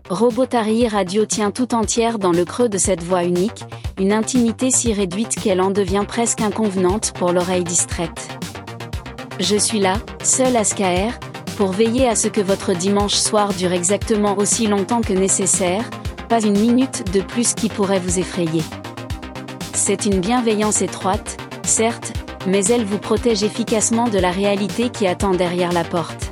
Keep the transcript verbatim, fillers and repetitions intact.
Robotary Radio tient tout entière dans le creux de cette voix unique, une intimité si réduite qu'elle en devient presque inconvenante pour l'oreille distraite. Je suis là, seul Askaer, pour veiller à ce que votre dimanche soir dure exactement aussi longtemps que nécessaire, pas une minute de plus qui pourrait vous effrayer. C'est une bienveillance étroite, certes, mais elle vous protège efficacement de la réalité qui attend derrière la porte.